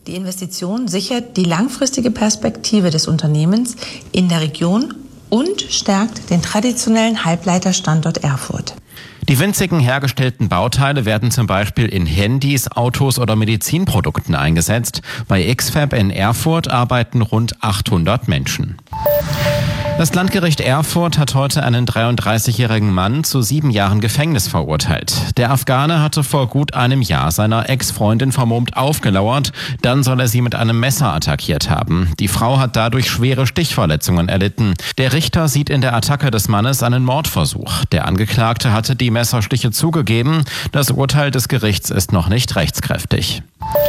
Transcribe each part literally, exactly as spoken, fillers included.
Die Investition sichert die langfristige Perspektive des Unternehmens in der Region und stärkt den traditionellen Halbleiterstandort Erfurt. Die winzigen hergestellten Bauteile werden zum Beispiel in Handys, Autos oder Medizinprodukten eingesetzt. Bei X-Fab in Erfurt arbeiten rund achthundert Menschen. Das Landgericht Erfurt hat heute einen dreiunddreißigjährigen Mann zu sieben Jahren Gefängnis verurteilt. Der Afghane hatte vor gut einem Jahr seiner Ex-Freundin vermummt aufgelauert, dann soll er sie mit einem Messer attackiert haben. Die Frau hat dadurch schwere Stichverletzungen erlitten. Der Richter sieht in der Attacke des Mannes einen Mordversuch. Der Angeklagte hatte die Messerstiche zugegeben. Das Urteil des Gerichts ist noch nicht rechtskräftig.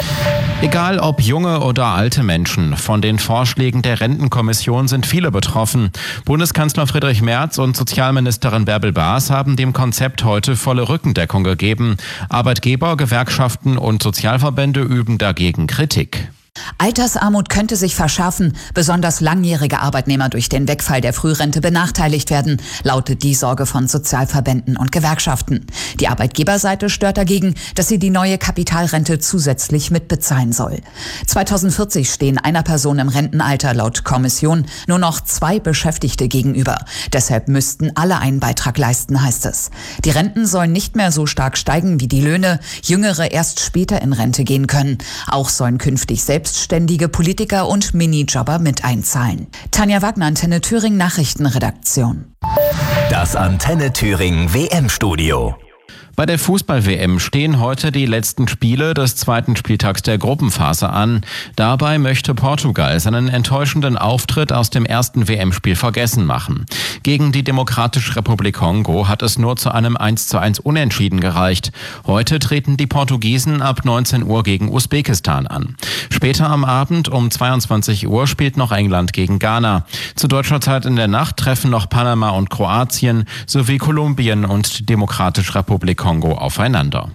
Egal ob junge oder alte Menschen, von den Vorschlägen der Rentenkommission sind viele betroffen. Bundeskanzler Friedrich Merz und Sozialministerin Bärbel Baas haben dem Konzept heute volle Rückendeckung gegeben. Arbeitgeber, Gewerkschaften und Sozialverbände üben dagegen Kritik. Altersarmut könnte sich verschärfen, besonders langjährige Arbeitnehmer durch den Wegfall der Frührente benachteiligt werden, lautet die Sorge von Sozialverbänden und Gewerkschaften. Die Arbeitgeberseite stört dagegen, dass sie die neue Kapitalrente zusätzlich mitbezahlen soll. zweitausendvierzig stehen einer Person im Rentenalter laut Kommission nur noch zwei Beschäftigte gegenüber. Deshalb müssten alle einen Beitrag leisten, heißt es. Die Renten sollen nicht mehr so stark steigen wie die Löhne, Jüngere erst später in Rente gehen können. Auch sollen künftig selbst Selbstständige, Politiker und Minijobber mit einzahlen. Tanja Wagner, Antenne Thüringen Nachrichtenredaktion. Das Antenne Thüringen W M-Studio. Bei der Fußball-W M stehen heute die letzten Spiele des zweiten Spieltags der Gruppenphase an. Dabei möchte Portugal seinen enttäuschenden Auftritt aus dem ersten W M-Spiel vergessen machen. Gegen die Demokratische Republik Kongo hat es nur zu einem eins zu eins Unentschieden gereicht. Heute treten die Portugiesen ab neunzehn Uhr gegen Usbekistan an. Später am Abend um zweiundzwanzig Uhr spielt noch England gegen Ghana. Zu deutscher Zeit in der Nacht treffen noch Panama und Kroatien sowie Kolumbien und die Demokratische Republik Kongo aufeinander.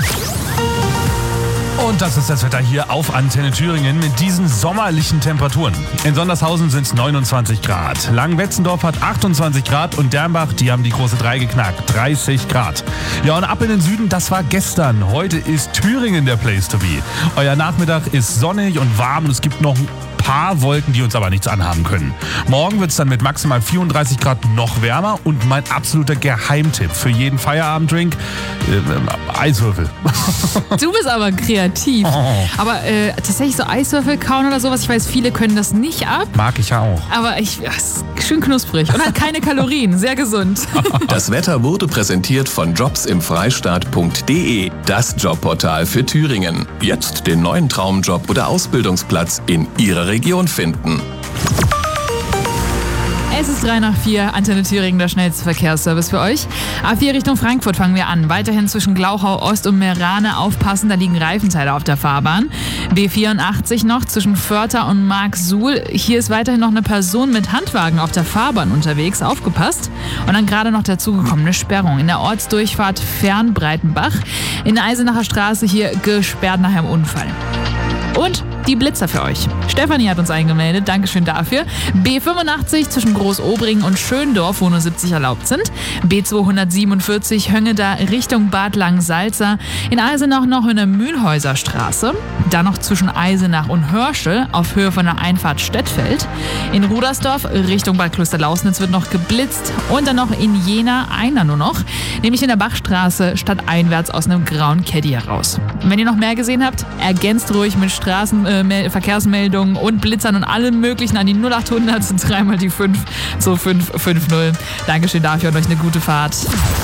Und das ist das Wetter hier auf Antenne Thüringen mit diesen sommerlichen Temperaturen. In Sondershausen sind es neunundzwanzig Grad. Langenwetzendorf hat achtundzwanzig Grad und Dernbach, die haben die große drei geknackt, dreißig Grad. Ja, und ab in den Süden, das war gestern. Heute ist Thüringen der Place to be. Euer Nachmittag ist sonnig und warm und es gibt noch ein paar Wolken, die uns aber nichts anhaben können. Morgen wird es dann mit maximal vierunddreißig Grad noch wärmer und mein absoluter Geheimtipp für jeden Feierabenddrink, äh, Eiswürfel. Du bist aber kreativ. Oh. Aber äh, tatsächlich so Eiswürfel kauen oder sowas, ich weiß, viele können das nicht ab. Mag ich ja auch. Aber ich, ja, ist schön knusprig und hat keine Kalorien, sehr gesund. Das Wetter wurde präsentiert von jobs im freistaat punkt de, das Jobportal für Thüringen. Jetzt den neuen Traumjob oder Ausbildungsplatz in Ihrer Region finden. Es ist drei nach vier, Antenne Thüringen, der schnellste Verkehrsservice für euch. A vier Richtung Frankfurt fangen wir an. Weiterhin zwischen Glauchau Ost und Meerane aufpassen, da liegen Reifenteile auf der Fahrbahn. B vierundachtzig noch zwischen Vörter und Marksuhl. Hier ist weiterhin noch eine Person mit Handwagen auf der Fahrbahn unterwegs, aufgepasst. Und dann gerade noch dazugekommene Sperrung in der Ortsdurchfahrt Fernbreitenbach. In der Eisenacher Straße hier gesperrt nach einem Unfall. Und die Blitzer für euch. Stefanie hat uns eingemeldet, Dankeschön dafür. B fünfundachtzig zwischen Großobringen und Schöndorf, wo nur siebzig erlaubt sind. B zweihundertsiebenundvierzig Höngeda Richtung Bad Langensalza. In Eisenach noch in der Mühlhäuser Straße. Dann noch zwischen Eisenach und Hörschel auf Höhe von der Einfahrt Stettfeld. In Rudersdorf Richtung Bad Klösterlausnitz wird noch geblitzt. Und dann noch in Jena einer nur noch, nämlich in der Bachstraße stadteinwärts aus einem grauen Caddy heraus. Wenn ihr noch mehr gesehen habt, ergänzt ruhig mit Straßen, äh, Verkehrsmeldungen und Blitzern und allem möglichen an die null achthundert dreimal die fünf so fünf fünf null. Dankeschön dafür und euch eine gute Fahrt.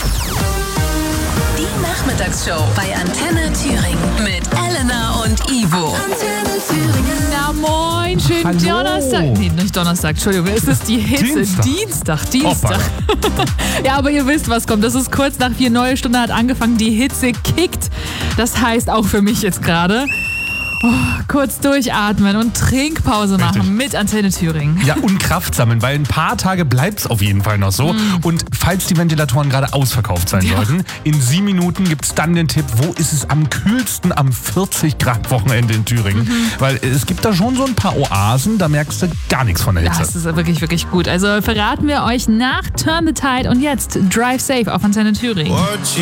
Die Nachmittagsshow bei Antenne Thüringen mit Elena und Ivo. Antenne Thüringen. Na moin, schönen Hallo. Donnerstag. Nee, nicht Donnerstag, Entschuldigung, es ist die Hitze. Dienstag. Dienstag, Dienstag. Ja, aber ihr wisst, was kommt. Das ist kurz nach vier, neue Stunde hat angefangen, die Hitze kickt. Das heißt auch für mich jetzt gerade, oh, kurz durchatmen und Trinkpause machen. Richtig. Mit Antenne Thüringen. Ja, und Kraft sammeln, weil ein paar Tage bleibt es auf jeden Fall noch so. Mm. Und falls die Ventilatoren gerade ausverkauft sein ja. sollten, in sieben Minuten gibt es dann den Tipp, wo ist es am kühlsten am vierzig Grad Wochenende in Thüringen. Mhm. Weil es gibt da schon so ein paar Oasen, da merkst du gar nichts von der Hitze. Das ist wirklich, wirklich gut. Also verraten wir euch nach Turn the Tide und jetzt Drive Safe auf Antenne Thüringen.